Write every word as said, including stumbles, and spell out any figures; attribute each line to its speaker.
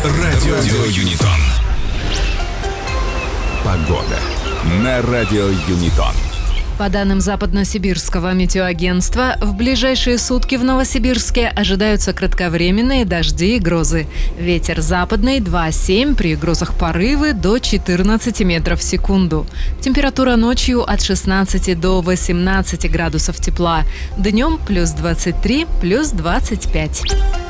Speaker 1: Радио Юнитон. Погода на Радио Юнитон.
Speaker 2: По данным Западно-Сибирского метеоагентства, в ближайшие сутки в Новосибирске ожидаются кратковременные дожди и грозы. Ветер западный два семь, при грозах порывы до четырнадцати метров в секунду. Температура ночью от шестнадцати до восемнадцати градусов тепла. Днем плюс двадцать три, плюс двадцать пять.